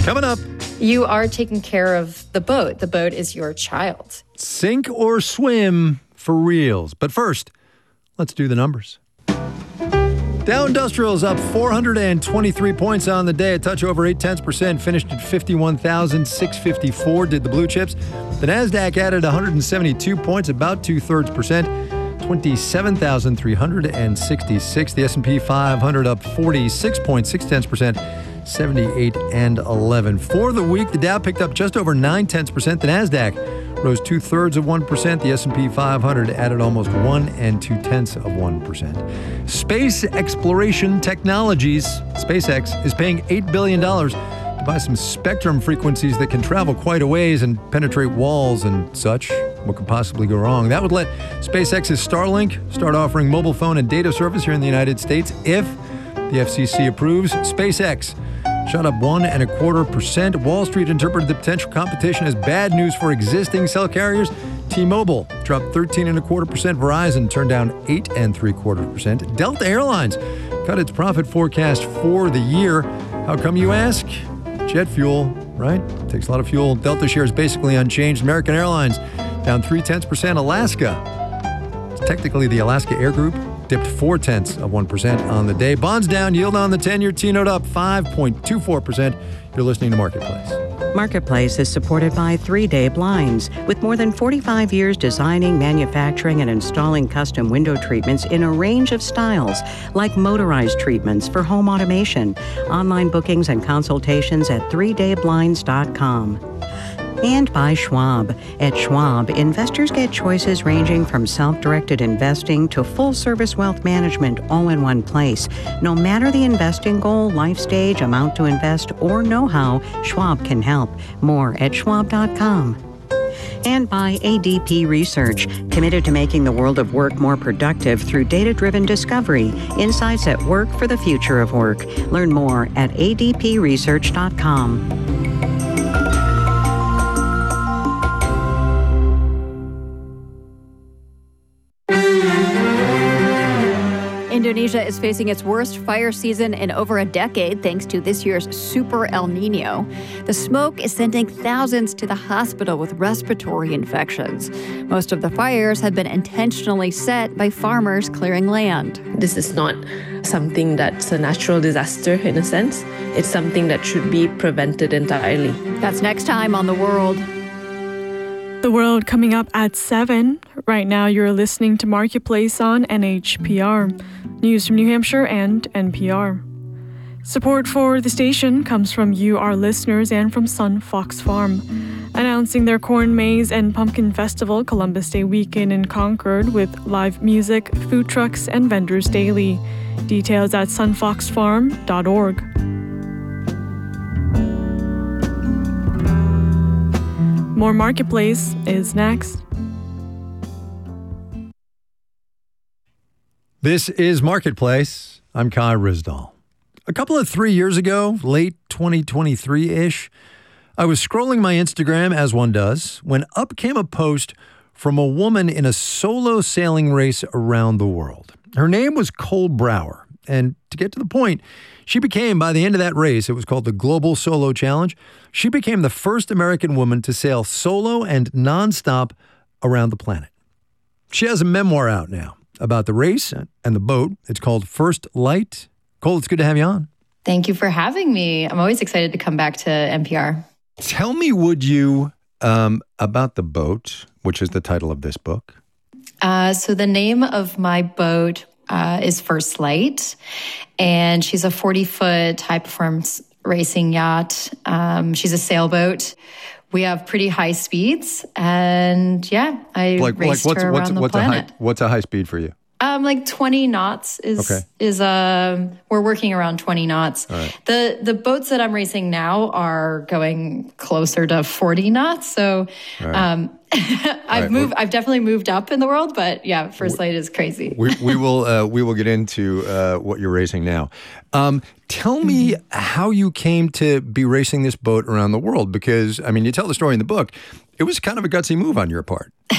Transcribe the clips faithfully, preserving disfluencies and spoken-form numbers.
Coming up. You are taking care of the boat. The boat is your child. Sink or swim for reals. But first, let's do the numbers. Dow Industrials up four hundred twenty-three points on the day, a touch over eight tenths percent, finished at fifty-one thousand six hundred fifty-four, did the blue chips. The NASDAQ added one hundred seventy-two points, about two-thirds percent, twenty-seven thousand three hundred sixty-six. The S and P five hundred up forty-six point six tenths percent, seventy-eight and eleven. For the week, the Dow picked up just over nine tenths percent. The NASDAQ rose two-thirds of one percent. The S and P five hundred added almost one and two-tenths of one percent. Space Exploration Technologies, SpaceX, is paying eight billion dollars to buy some spectrum frequencies that can travel quite a ways and penetrate walls and such. What could possibly go wrong? That would let SpaceX's Starlink start offering mobile phone and data service here in the United States if the F C C approves. SpaceX shot up one and a quarter percent. Wall Street interpreted the potential competition as bad news for existing cell carriers. T-Mobile dropped thirteen and a quarter percent. Verizon turned down eight and three quarter percent. Delta Airlines cut its profit forecast for the year. How come, you ask? Jet fuel, right? Takes a lot of fuel. Delta shares basically unchanged. American Airlines down three tenths percent. Alaska, it's technically the Alaska Air Group, dipped four tenths of one percent on the day. Bonds down, yield on the ten-year T-note up five point two four percent. You're listening to Marketplace. Marketplace is supported by three day Blinds. With more than forty-five years designing, manufacturing, and installing custom window treatments in a range of styles, like motorized treatments for home automation. Online bookings and consultations at three day blinds dot com. And by Schwab. At Schwab, investors get choices ranging from self-directed investing to full-service wealth management all in one place. No matter the investing goal, life stage, amount to invest, or know-how, Schwab can help. More at schwab dot com. And by A D P Research, committed to making the world of work more productive through data-driven discovery. Insights at work for the future of work. Learn more at A D P research dot com. Indonesia is facing its worst fire season in over a decade thanks to this year's Super El Nino. The smoke is sending thousands to the hospital with respiratory infections. Most of the fires have been intentionally set by farmers clearing land. This is not something that's a natural disaster in a sense. It's something that should be prevented entirely. That's next time on The World. The World coming up at seven. Right now you're listening to Marketplace on N H P R. News from New Hampshire and N P R. Support for the station comes from you, our listeners, and from Sun Fox Farm. Announcing their Corn Maze and Pumpkin Festival Columbus Day weekend in Concord with live music, food trucks, and vendors daily. Details at sun fox farm dot org. More Marketplace is next. This is Marketplace. I'm Kai Rizdal. A couple of three years ago, late twenty twenty-three-ish, I was scrolling my Instagram, as one does, when up came a post from a woman in a solo sailing race around the world. Her name was Cole Brower, and to get to the point, she became, by the end of that race, it was called the Global Solo Challenge, she became the first American woman to sail solo and nonstop around the planet. She has a memoir out now about the race and the boat. It's called First Light. Cole, it's good to have you on. Thank you for having me. I'm always excited to come back to N P R. Tell me, would you, um, about the boat, which is the title of this book. Uh, so the name of my boat uh, is First Light, and she's a forty-foot high-performance racing yacht. Um, she's a sailboat. We have pretty high speeds, and yeah, I like, raced like what's, her around what's, the what's planet. A high, what's a high speed for you? Um, like twenty knots is okay. is uh we're working around twenty knots. All right. The the boats that I'm racing now are going closer to forty knots. So right. um, I've right. moved. We're, I've definitely moved up in the world, but yeah, First Light is crazy. we, we will uh, we will get into uh, what you're racing now. Um, tell me mm-hmm. how you came to be racing this boat around the world, because I mean, you tell the story in the book. It was kind of a gutsy move on your part.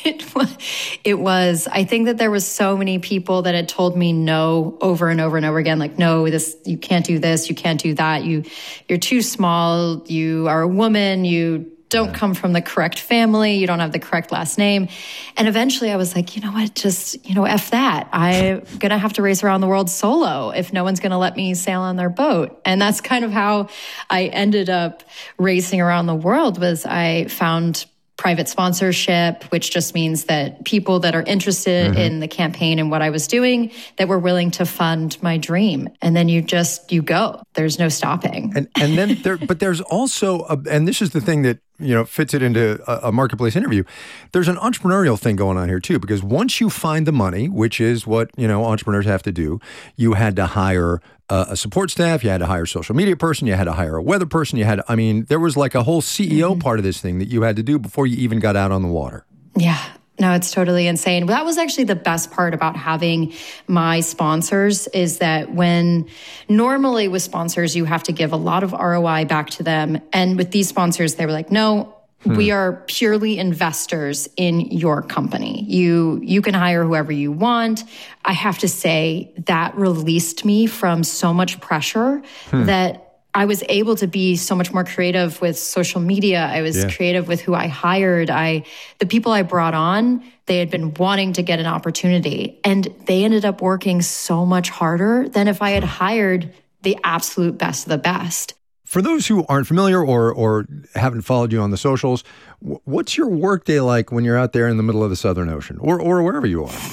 It was, it was, I think that there was so many people that had told me no over and over and over again, like, no, this, you can't do this, you can't do that, you, you're too small, you are a woman, you don't come from the correct family, you don't have the correct last name. And eventually I was like, you know what, just, you know, F that. I'm going to have to race around the world solo if no one's going to let me sail on their boat. And that's kind of how I ended up racing around the world. Was I found private sponsorship, which just means that people that are interested mm-hmm. in the campaign and what I was doing, that were willing to fund my dream. And then you just, you go. There's no stopping. And and then there, but there's also, a, and this is the thing that, you know, fits it into a, a marketplace interview. There's an entrepreneurial thing going on here too, because once you find the money, which is what, you know, entrepreneurs have to do, you had to hire a, a support staff, you had to hire a social media person, you had to hire a weather person, you had, to, I mean, there was like a whole C E O mm-hmm. part of this thing that you had to do before you even got out on the water. Yeah. No, it's totally insane. That was actually the best part about having my sponsors, is that when normally with sponsors, you have to give a lot of R O I back to them. And with these sponsors, they were like, no, hmm. we are purely investors in your company. You, you can hire whoever you want. I have to say that released me from so much pressure hmm. that I was able to be so much more creative with social media. I was yeah. creative with who I hired. I, the people I brought on, they had been wanting to get an opportunity, and they ended up working so much harder than if I had hired the absolute best of the best. For those who aren't familiar or or haven't followed you on the socials, what's your workday like when you're out there in the middle of the Southern Ocean or or wherever you are?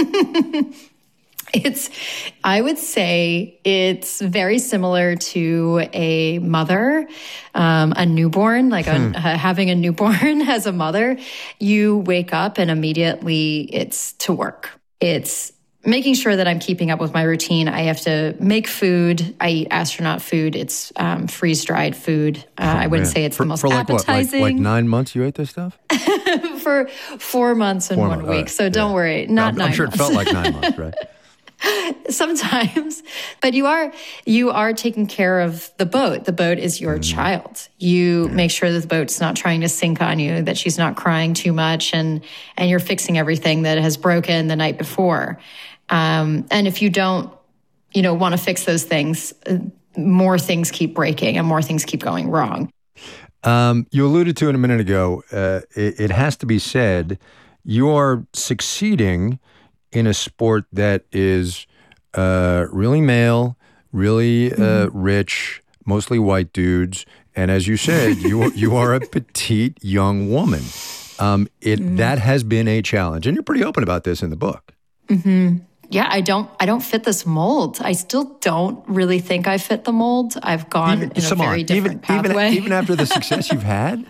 It's, I would say it's very similar to a mother, um, a newborn, like hmm. a, uh, having a newborn as a mother. You wake up and immediately it's to work. It's making sure that I'm keeping up with my routine. I have to make food. I eat astronaut food. It's um, freeze-dried food. Uh, oh, I wouldn't man. say it's for, the most for like appetizing. What, like, like nine months you ate this stuff? For four months and four one months. week. Right. So don't yeah. worry, not I'm, nine I'm sure months. It felt like nine months, right? Sometimes, but you are you are taking care of the boat. The boat is your mm. child. You yeah. make sure that the boat's not trying to sink on you, that she's not crying too much, and and you're fixing everything that has broken the night before. Um, and if you don't, you know, want to fix those things, more things keep breaking and more things keep going wrong. Um, you alluded to it a minute ago. Uh, it, it has to be said, you are succeeding in a sport that is uh, really male, really uh, mm-hmm. rich, mostly white dudes. And as you said, you you are a petite young woman. Um, it mm-hmm. that has been a challenge, and you're pretty open about this in the book. Mm-hmm. Yeah, I don't I don't fit this mold. I still don't really think I fit the mold. I've gone even, in a very on. different even, pathway. Even, even after the success you've had?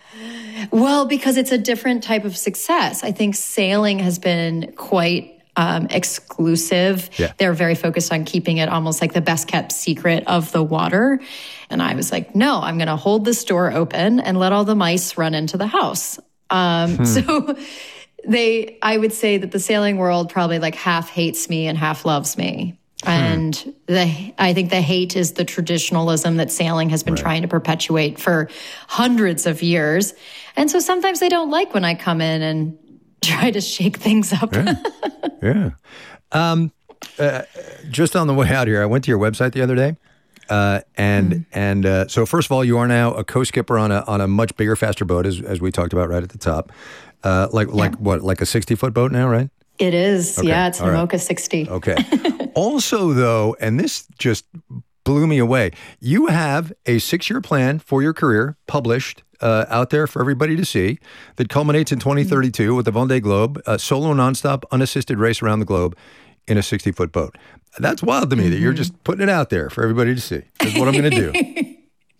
Well, because it's a different type of success. I think sailing has been quite um, exclusive. Yeah. They're very focused on keeping it almost like the best kept secret of the water. And I was like, no, I'm going to hold this door open and let all the mice run into the house. Um, hmm. So they, I would say that the sailing world probably like half hates me and half loves me. Hmm. And the, I think the hate is the traditionalism that sailing has been right. trying to perpetuate for hundreds of years. And so sometimes they don't like when I come in and try to shake things up. Yeah. yeah. Um, uh, just on the way out here, I went to your website the other day. Uh, and mm-hmm. and uh, so first of all, you are now a co-skipper on a on a much bigger, faster boat, as as we talked about right at the top. Uh, like yeah. like what, like a sixty foot boat now, right? It is. Okay. Yeah, it's an Imoca sixty. Okay. Also, though, and this just blew me away, you have a six-year plan for your career published uh, out there for everybody to see that culminates in twenty thirty-two with the Vendée Globe, a solo, nonstop, unassisted race around the globe in a sixty foot boat. That's wild to me mm-hmm. that you're just putting it out there for everybody to see. That's what I'm going to do.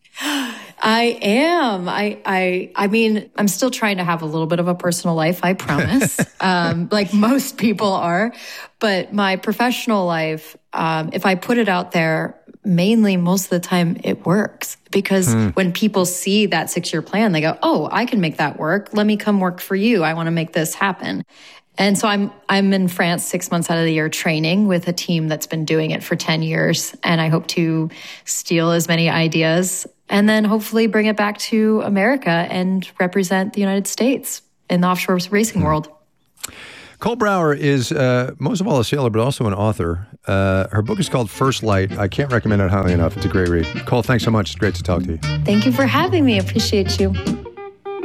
I am. I, I, I mean, I'm still trying to have a little bit of a personal life, I promise, um, like most people are. But my professional life, um, if I put it out there, mainly most of the time it works. Because hmm. when people see that six-year plan, they go, oh, I can make that work. Let me come work for you. I want to make this happen. And so I'm I'm in France six months out of the year training with a team that's been doing it for ten years. And I hope to steal as many ideas and then hopefully bring it back to America and represent the United States. in the offshore racing world. Cole Brower is uh, most of all a sailor, but also an author. Uh, her book is called First Light. I can't recommend it highly enough. It's a great read. Cole, thanks so much. It's great to talk to you. Thank you for having me. Appreciate you.